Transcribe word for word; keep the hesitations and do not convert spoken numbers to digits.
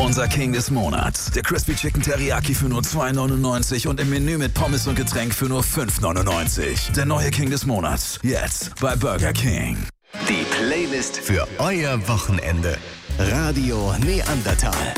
Unser King des Monats. Der Crispy Chicken Teriyaki für nur zwei neunundneunzig und im Menü mit Pommes und Getränk für nur fünf neunundneunzig. Der neue King des Monats. Jetzt bei Burger King. Die Playlist für euer Wochenende. Radio Neandertal.